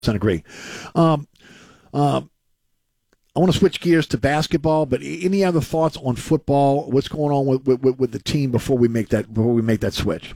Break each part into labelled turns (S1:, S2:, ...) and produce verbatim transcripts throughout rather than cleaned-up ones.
S1: agree. Um, um, I want to switch gears to basketball, but any other thoughts on football? What's going on with, with, with the team before we make that before we make that switch?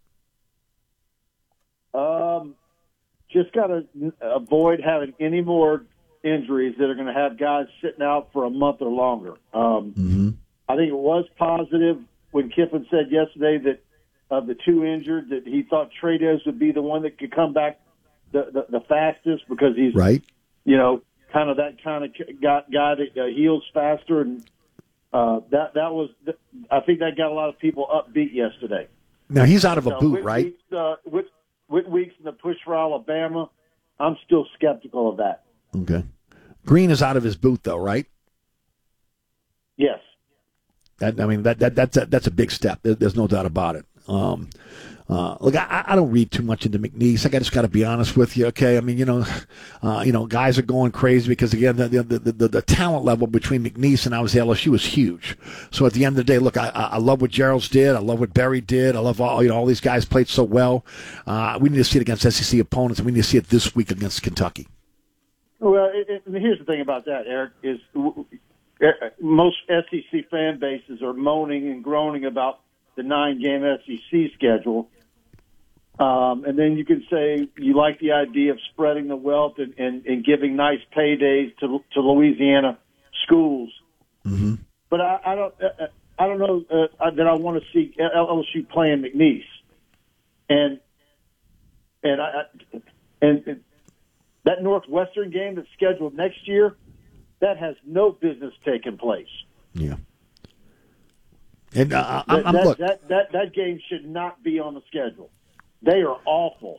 S2: Um, just got to avoid having any more injuries that are going to have guys sitting out for a month or longer. Um,
S1: mm-hmm.
S2: I think it was positive when Kiffin said yesterday that of the two injured, that he thought Trey would be the one that could come back the, the, the fastest because he's,
S1: right.
S2: you know, kind of that kind of guy, guy that uh, heals faster. And uh, that that was, I think that got a lot of people upbeat yesterday.
S1: Now, he's out of a
S2: uh,
S1: boot,
S2: Whit
S1: right?
S2: Weeks, uh, Whit, Whit Weeks in the push for Alabama, I'm still skeptical of that.
S1: Okay. Green is out of his boot, though, right?
S2: Yes.
S1: That, I mean, that, that that's a, that's a big step. There, there's no doubt about it. Um, uh, look, I, I don't read too much into McNeese. I just got to be honest with you. Okay, I mean, you know, uh, you know, guys are going crazy because again, the the, the the the talent level between McNeese and obviously L S U is huge. So at the end of the day, look, I, I love what Gerald's did. I love what Berry did. I love all you know all these guys played so well. Uh, we need to see it against S E C opponents, and we need to see it this week against Kentucky.
S2: Well, it, it, here's the thing about that, Eric, is most S E C fan bases are moaning and groaning about the nine-game S E C schedule. Um, and then you can say you like the idea of spreading the wealth and, and, and giving nice paydays to to Louisiana schools.
S1: Mm-hmm.
S2: But I, I don't uh, I don't know uh, that I want to see L S U playing McNeese. And and I and, and that Northwestern game that's scheduled next year, that has no business taking place.
S1: Yeah. And uh,
S2: that,
S1: I'm,
S2: that,
S1: look.
S2: that, that, that game should not be on the schedule. They are awful.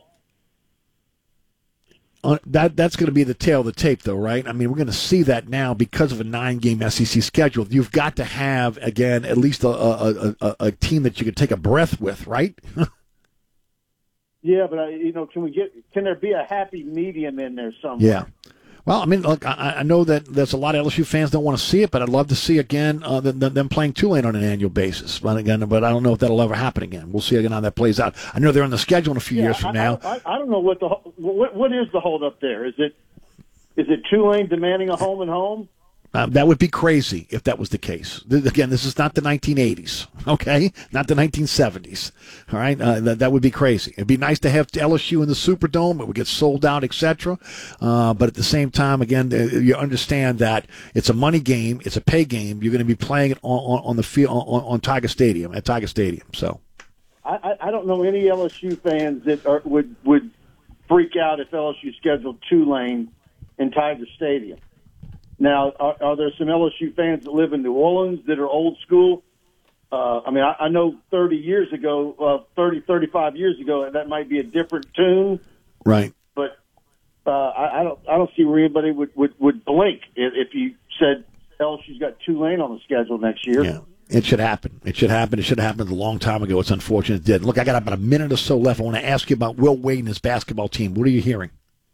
S1: Uh, that that's going to be the tail of the tape, though, right? I mean, we're going to see that now because of a nine-game S E C schedule. You've got to have, again, at least a, a, a, a team that you can take a breath with, right?
S2: Yeah, but, uh, you know, can we get? Can there be a happy medium in there somewhere?
S1: Yeah. Well, I mean, look, I, I know that there's a lot of L S U fans don't want to see it, but I'd love to see again uh, them, them playing Tulane on an annual basis. But again, but I don't know if that'll ever happen again. We'll see again how that plays out. I know they're on the schedule in a few
S2: yeah,
S1: years from
S2: I,
S1: now.
S2: I, I don't know what the what what is the hold up there? Is it is it Tulane demanding a home and home?
S1: Uh, that would be crazy if that was the case. Th- Again, this is not the nineteen eighties, okay? Not the nineteen seventies, all right? Uh, that, that would be crazy. It'd be nice to have L S U in the Superdome. It would get sold out, et cetera. Uh, but at the same time, again, uh, you understand that it's a money game. It's a pay game. You're going to be playing it on, on, on the field on, on Tiger Stadium, at Tiger Stadium. So,
S2: I, I don't know any L S U fans that are, would would freak out if L S U scheduled Tulane in Tiger Stadium. Now, are, are there some L S U fans that live in New Orleans that are old school? Uh, I mean, I, I know thirty years ago, uh, thirty, thirty-five years ago, that might be a different tune.
S1: right.
S2: But uh, I, I don't, I don't see where anybody would, would, would blink if, if you said L S U's got Tulane on the schedule next year.
S1: Yeah. It should happen. It should happen. It should have happened a long time ago. It's unfortunate it did. Look, I got about a minute or so left. I want to ask you about Will Wade and his basketball team. What are you hearing?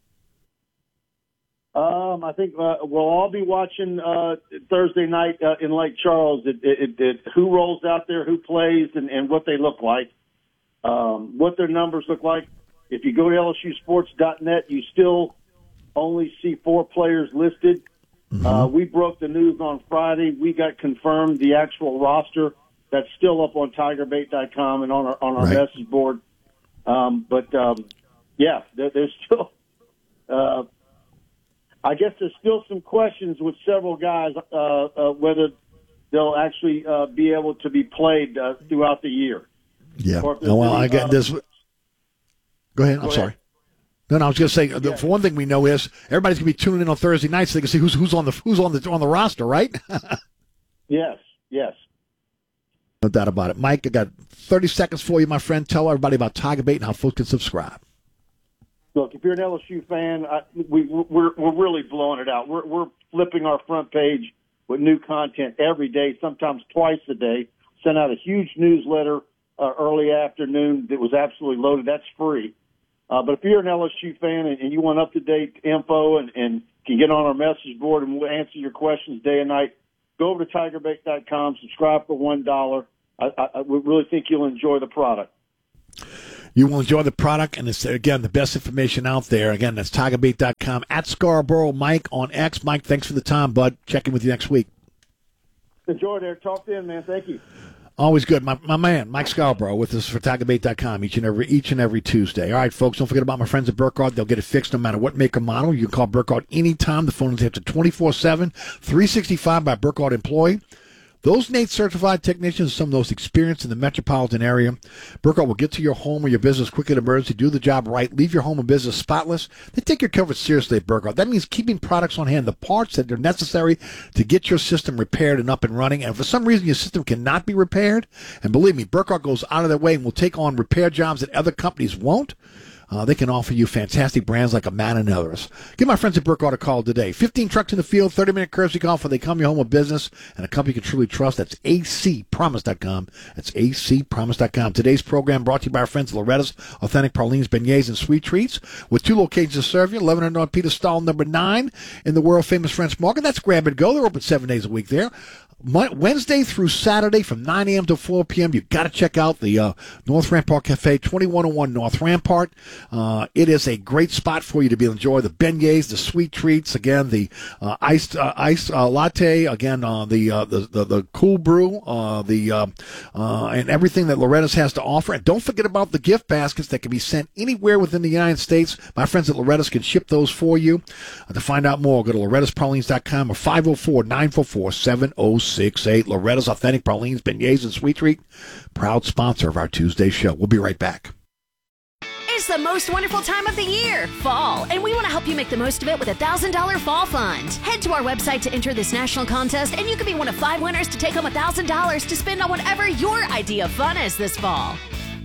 S2: Um, I think uh, we'll all be watching uh, Thursday night uh, in Lake Charles. It, it, it, who rolls out there, who plays, and, and what they look like, um, what their numbers look like. If you go to L S U sports dot net, you still only see four players listed.
S1: Mm-hmm.
S2: Uh, we broke the news on Friday. We got confirmed the actual roster. That's still up on tiger bait dot com and on our on our
S1: right.
S2: message board. Um, but um, yeah, there, there's still. Uh, I guess there's still some questions with several guys uh, uh, whether they'll actually uh, be able to be played uh, throughout the year.
S1: Yeah. Oh, well, I get this. Go ahead. I'm
S2: Go
S1: sorry.
S2: ahead.
S1: No, no. I was going to say.
S2: Yeah.
S1: For one thing, we know is everybody's going to be tuning in on Thursday night so they can see who's who's on the who's on the on the roster, right?
S2: Yes. Yes.
S1: No doubt about it. Mike, I got thirty seconds for you, my friend. Tell everybody about Tiger Bait and how folks can subscribe.
S2: Look, if you're an L S U fan, I, we, we're we're really blowing it out. We're we're flipping our front page with new content every day, sometimes twice a day. Sent out a huge newsletter uh, early afternoon that was absolutely loaded. That's free. Uh, but if you're an L S U fan and, and you want up-to-date info and, and can get on our message board and we'll answer your questions day and night, go over to tiger bait dot com, subscribe for one dollar. I, I, I really think you'll enjoy the product.
S1: You will enjoy the product, and it's, again, the best information out there. Again, that's tiger bait dot com. At Scarborough Mike on X. Mike, thanks for the time, bud. Check in with you next week.
S2: Enjoy there. Talk then, man. Thank you.
S1: Always good. My my man, Mike Scarborough, with us for tiger bait dot com each and every each and every Tuesday. All right, folks, don't forget about my friends at Burkhardt. They'll get it fixed no matter what make or model. You can call Burkhardt anytime. The phone is answered twenty-four seven, three sixty-five by Burkhardt employee. Those N A T E certified technicians are some of those experienced in the metropolitan area. Burkhardt will get to your home or your business quick in emergency, do the job right, leave your home and business spotless. They take your coverage seriously at Burkhardt. That means keeping products on hand, the parts that are necessary to get your system repaired and up and running. And if for some reason your system cannot be repaired, and believe me, Burkhardt goes out of their way and will take on repair jobs that other companies won't. Uh, they can offer you fantastic brands like Amana and others. Give my friends at Burkhardt a call today. fifteen trucks in the field, thirty-minute courtesy call for they come your home or business, and a company you can truly trust. That's A C promise dot com. That's A C promise dot com. Today's program brought to you by our friends at Loretta's Authentic Pralines, Beignets, and Sweet Treats, with two locations to serve you. eleven hundred North Peter Stall, number nine, in the world-famous French Market. That's Grab and Go. They're open seven days a week there. Wednesday through Saturday from nine a.m. to four p.m. You've got to check out the uh, North Rampart Cafe, twenty-one oh one North Rampart. Uh, it is a great spot for you to be enjoy the beignets, the sweet treats, again, the uh, iced uh, iced uh, latte, again, uh, the, uh, the, the the cool brew, uh, the uh, uh, and everything that Loretta's has to offer. And don't forget about the gift baskets that can be sent anywhere within the United States. My friends at Loretta's can ship those for you. Uh, to find out more, go to lorettas pralines dot com or five oh four, nine four four, seven oh six eight. Loretta's Authentic Pralines, Beignets, and Sweet Treat, proud sponsor of our Tuesday show. We'll be right back.
S3: It's the most wonderful time of the year, fall, and we want to help you make the most of it with a one thousand dollars Fall Fund. Head to our website to enter this national contest, and you can be one of five winners to take home one thousand dollars to spend on whatever your idea of fun is this fall.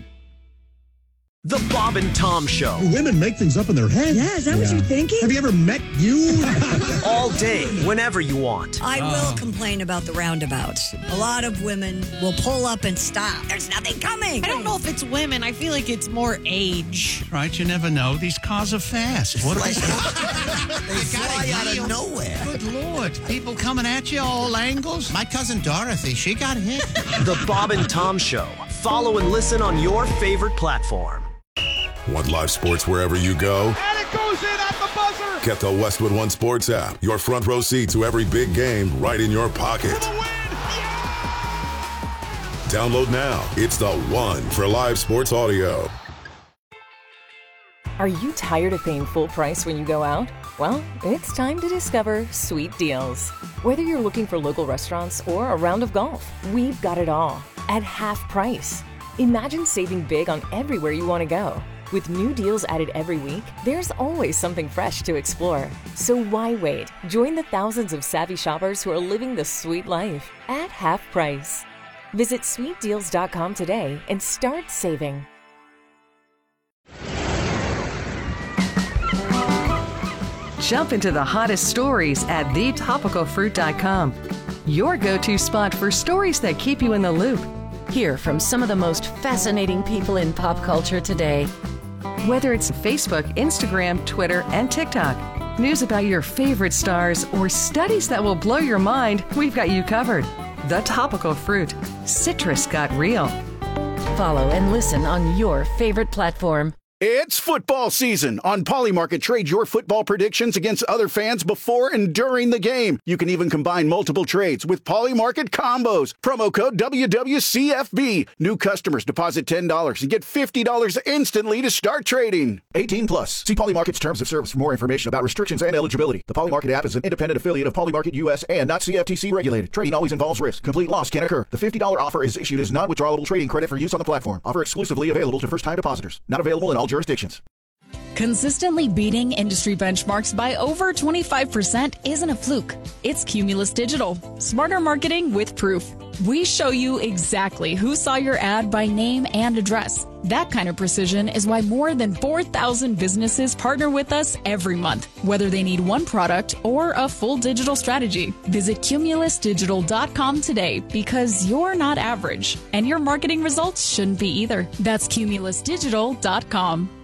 S4: The Bob and Tom Show.
S5: Women make things up in their head.
S6: Yeah, is that yeah. what you're thinking?
S5: Have you ever met you?
S4: All day, whenever you want.
S6: I will complain about the roundabouts. A lot of women will pull up and stop. There's nothing coming.
S7: I don't know if it's women. I feel like it's more age.
S8: Right, you never know. These cars are fast. What
S9: like, they fly out of nowhere.
S8: Good Lord. People coming at you all angles. My cousin Dorothy, she got hit.
S4: The Bob and Tom Show. Follow and listen on your favorite platform.
S10: Want live sports wherever you go?
S11: And it goes in at the buzzer!
S10: Get the Westwood One Sports app. Your front row seat to every big game right in your pocket.
S11: For the win! Yeah!
S10: Download now. It's the one for live sports audio.
S12: Are you tired of paying full price when you go out? Well, it's time to discover Sweet Deals. Whether you're looking for local restaurants or a round of golf, we've got it all at half price. Imagine saving big on everywhere you want to go. With new deals added every week, there's always something fresh to explore. So why wait? Join the thousands of savvy shoppers who are living the sweet life at half price. Visit sweet deals dot com today and start saving.
S13: Jump into the hottest stories at the topical fruit dot com. Your go-to spot for stories that keep you in the loop.
S14: Hear from some of the most fascinating people in pop culture today.
S13: Whether it's Facebook, Instagram, Twitter, and TikTok, news about your favorite stars, or studies that will blow your mind, we've got you covered. The Topical Fruit. Citrus got real.
S14: Follow and listen on your favorite platform.
S15: It's football season. On Polymarket, trade your football predictions against other fans before and during the game. You can even combine multiple trades with Polymarket combos. Promo code W W C F B. New customers deposit ten dollars and get fifty dollars instantly to start trading.
S16: eighteen plus. See Polymarket's terms of service for more information about restrictions and eligibility. The Polymarket app is an independent affiliate of Polymarket U S and not C F T C regulated. Trading always involves risk. Complete loss can occur. The fifty dollars offer is issued as non-withdrawable trading credit for use on the platform. Offer exclusively available to first-time depositors. Not available in all jurisdictions.
S17: Consistently beating industry benchmarks by over twenty-five percent isn't a fluke. It's Cumulus Digital. Smarter marketing with proof. We show you exactly who saw your ad by name and address. That kind of precision is why more than four thousand businesses partner with us every month, whether they need one product or a full digital strategy. Visit cumulus digital dot com today because you're not average, and your marketing results shouldn't be either. That's cumulus digital dot com.